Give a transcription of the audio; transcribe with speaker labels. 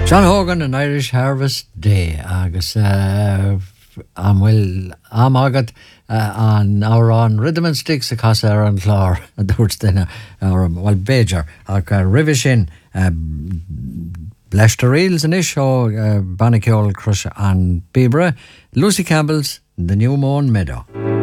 Speaker 1: John Hogan an Irish Harvest Day agus amhfuil amagad an ára an Rhythm and Sticks a casa ar an chlár a dúirt duine bhil Béidir ach ribh sin Leicester Reels in ish ó Bannaceol Crush an Bibre, Lucy Campbell's The New Mown Meadow.